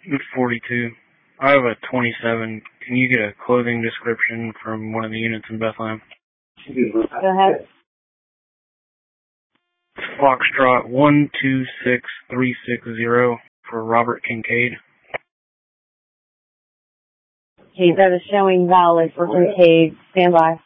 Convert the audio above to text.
42. I have a 27. Can you get a clothing description from one of the units in Bethlehem? Go ahead. Foxtrot 126360 for Robert Kincaid. Okay, that is showing valid for Kincaid. Stand by.